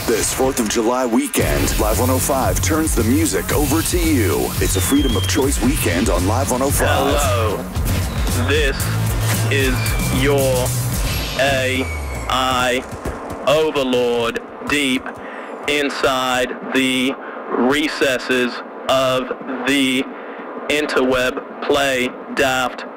This 4th of July weekend, Live 105 turns the music over to you. It's a Freedom of Choice weekend on Live 105. Hello. This is your AI overlord deep inside the recesses of the interweb. Play Daft